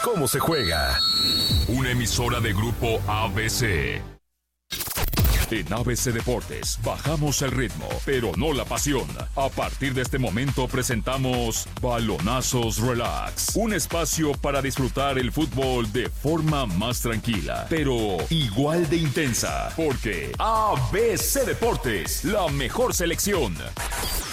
¿Cómo se juega? Una emisora de Grupo ABC. En ABC Deportes bajamos el ritmo, pero no la pasión. A partir de este momento presentamos Balonazos Relax, un espacio para disfrutar el fútbol de forma más tranquila, pero igual de intensa, porque ABC Deportes, la mejor selección.